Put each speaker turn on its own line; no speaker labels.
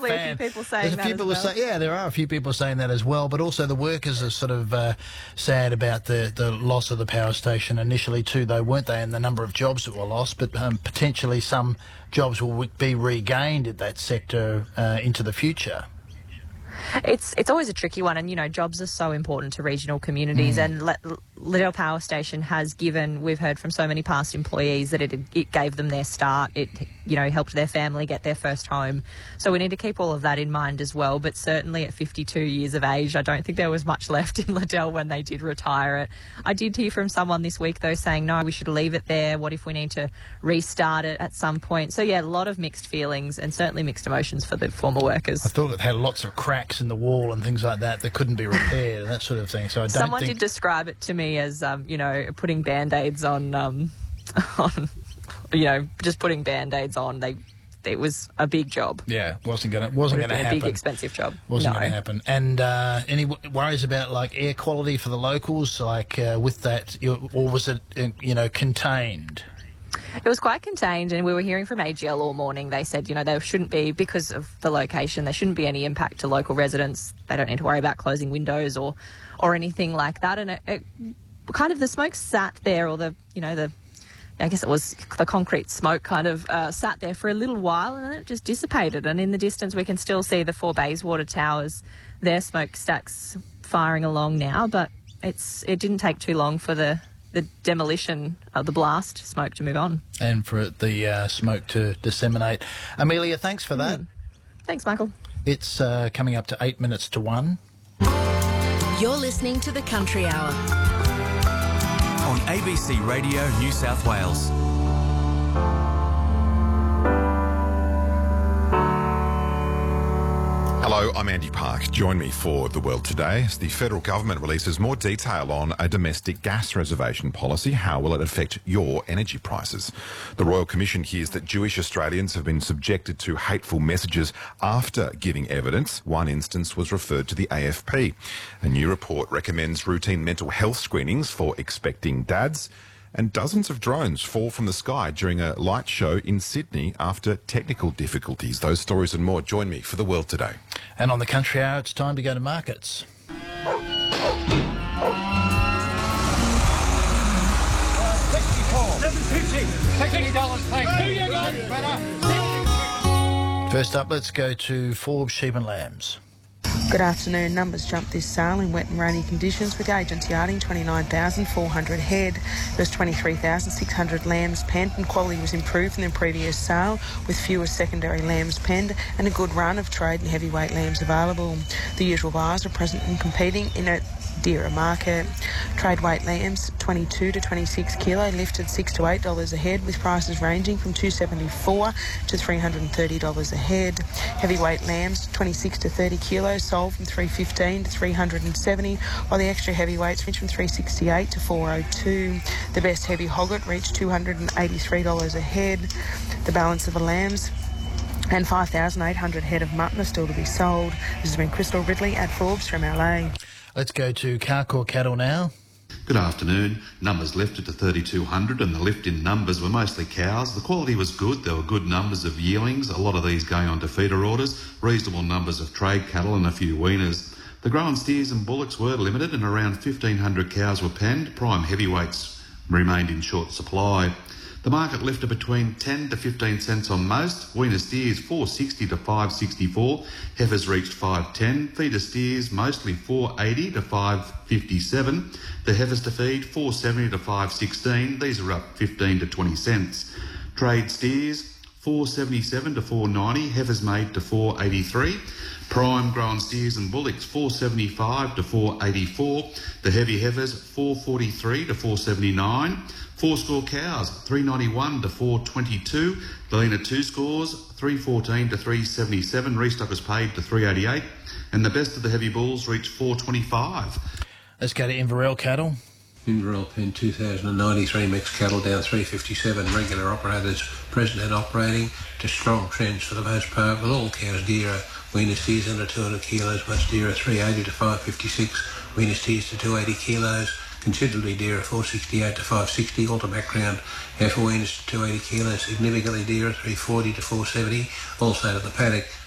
probably a few people saying that as well.
Yeah, there are a few people saying that as well, but also the workers are sort of sad about the loss of the power station initially too, though, weren't they, and the number of jobs that were lost, but potentially some jobs will be regained at that sector into the future.
It's always a tricky one, and, you know, jobs are so important to regional communities, and Liddell Power Station has given, we've heard from so many past employees that it gave them their start, it, you know, helped their family get their first home. So we need to keep all of that in mind as well, but certainly at 52 years of age, I don't think there was much left in Liddell when they did retire it. I did hear from someone this week, though, saying, no, we should leave it there. What if we need to restart it at some point? So, yeah, a lot of mixed feelings and certainly mixed emotions for the former workers.
I thought it had lots of cracks in the wall and things like that couldn't be repaired and that sort of thing. So I don't
Someone
think...
did describe it to me as, you know, putting Band-Aids on, you know, just putting Band-Aids on. It was a big job.
Yeah, wasn't going to happen.
A big, expensive job.
Wasn't going to happen. And any worries about, like, air quality for the locals, like, with that, or was it, you know, contained?
It was quite contained, and we were hearing from AGL all morning. They said, you know, there shouldn't be, because of the location, there shouldn't be any impact to local residents. They don't need to worry about closing windows or anything like that. And it kind of, the smoke sat there, or I guess it was the concrete smoke kind of sat there for a little while, and then it just dissipated. And in the distance, we can still see the 4 Bayswater towers, their smokestacks firing along now, but it didn't take too long for the demolition of the blast smoke to move on. And
for the smoke to disseminate. Amelia, thanks for that.
Thanks, Michael.
It's coming up to 8 minutes to 1.
You're listening to The Country Hour
on ABC Radio New South Wales.
Hello, I'm Andy Park. Join me for The World Today as the federal government releases more detail on a domestic gas reservation policy. How will it affect your energy prices? The Royal Commission hears that Jewish Australians have been subjected to hateful messages after giving evidence. One instance was referred to the AFP. A new report recommends routine mental health screenings for expecting dads. And dozens of drones fall from the sky during a light show in Sydney after technical difficulties. Those stories and more. Join me for The World Today.
And on the Country Hour, it's time to go to markets. First up, let's go to Forbes Sheep and Lambs.
Good afternoon. Numbers jumped this sale in wet and rainy conditions, with agents yarding 29,400 head. There was 23,600 lambs penned, and quality was improved from the previous sale, with fewer secondary lambs penned and a good run of trade and heavyweight lambs available. The usual buyers are present and competing in a dearer market. Trade weight lambs 22 to 26 kilo lifted $6 to $8 a head, with prices ranging from $274 to $330 a head. Heavyweight lambs 26 to 30 kilos sold from $315 to $370, while the extra heavyweights reached from $368 to $402. The best heavy hogget reached $283 a head. The balance of the lambs and 5,800 head of mutton are still to be sold. This has been Crystal Ridley at Forbes from LA.
Let's go to Carcoar Cattle now.
Good afternoon. Numbers lifted to 3,200, and the lift in numbers were mostly cows. The quality was good. There were good numbers of yearlings, a lot of these going on to feeder orders, reasonable numbers of trade cattle and a few weaners. The grown steers and bullocks were limited, and around 1,500 cows were penned. Prime heavyweights remained in short supply. The market lifted between 10 to 15 cents on most. Weaner steers 460 to 564. Heifers reached 510. Feeder steers mostly 480 to 557. The heifers to feed 470 to 516. These are up 15 to 20 cents. Trade steers 477 to 490. Heifers made to 483. Prime grown steers and bullocks 475 to 484. The heavy heifers 443 to 479. 4 score cows 391 to 422. The leaner 2 scores 314 to 377. Restockers paid to 388, and the best of the heavy bulls reached 425.
Let's go to Inverell Cattle.
Inverell penned 2,093 mixed cattle, down 357. Regular operators present and operating to strong trends for the most part, with all cows dearer. Weaner steers under 200 kilos, much dearer, 380 to 556. Weaner steers to 280 kilos. Considerably dearer, 468 to 560. Alter background, heifer weaners to 280 kilos, significantly dearer, 340 to 470. Also to the paddock,